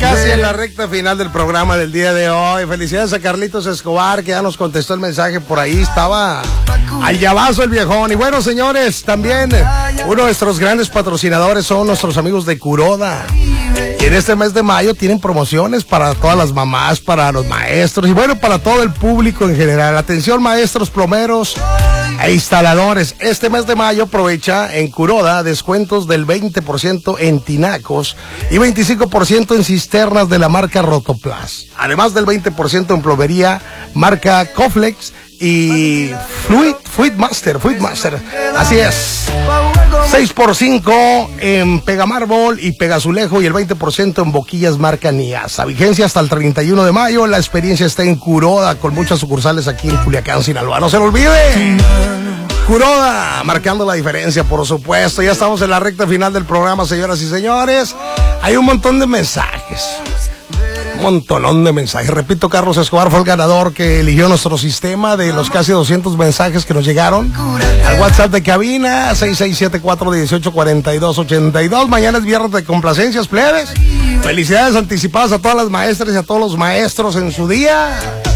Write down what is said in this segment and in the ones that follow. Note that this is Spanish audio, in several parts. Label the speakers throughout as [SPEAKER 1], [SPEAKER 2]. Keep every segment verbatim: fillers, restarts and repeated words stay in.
[SPEAKER 1] casi en la recta final del programa del día de hoy. Felicidades a Carlitos Escobar, que ya nos contestó el mensaje por ahí. Estaba al llavazo el viejón. Y bueno, señores, también uno de nuestros grandes patrocinadores son nuestros amigos de Kuroda. Y en este mes de mayo tienen promociones para todas las mamás, para los maestros y bueno, para todo el público en general. Atención, maestros, plomeros e instaladores. Este mes de mayo aprovecha en Kuroda descuentos del veinte por ciento en tinacos y veinticinco por ciento en cisternas de la marca Rotoplas. Además del veinte por ciento en plomería marca Coflex y Fluid, Fluid Master, Fluid Master. Así es. seis por cinco en Pegamármol y Pegazulejo y el veinte por ciento en boquillas marca Niasa. Vigencia hasta el treinta y uno de mayo. La experiencia está en Kuroda con muchas sucursales aquí en Culiacán, Sinaloa. No se lo olvide. Kuroda, marcando la diferencia, por supuesto. Ya estamos en la recta final del programa, señoras y señores. Hay un montón de mensajes. Un montonón de mensajes. Repito, Carlos Escobar fue el ganador que eligió nuestro sistema de los casi doscientos mensajes que nos llegaron al WhatsApp de cabina seis seis siete cuatro uno ocho cuatro dos ocho dos. Mañana es viernes de complacencias, plebes. Felicidades anticipadas a todas las maestras y a todos los maestros en su día.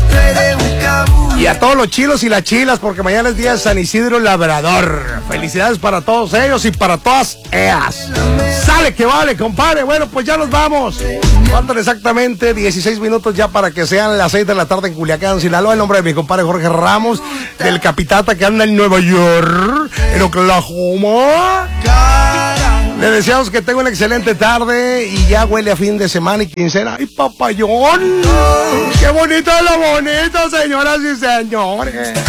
[SPEAKER 1] Y a todos los chilos y las chilas, porque mañana es día de San Isidro Labrador. Felicidades para todos ellos y para todas ellas. Sale que vale, compadre. Bueno, pues ya nos vamos. Faltan exactamente dieciséis minutos ya para que sean las seis de la tarde en Culiacán, Sinaloa. El nombre de mi compadre Jorge Ramos, del Capitata que anda en Nueva York, en Oklahoma. Le deseamos que tenga una excelente tarde y ya huele a fin de semana y quincena. ¡Ay, papayón! ¡Qué bonito es lo bonito, señoras y señores!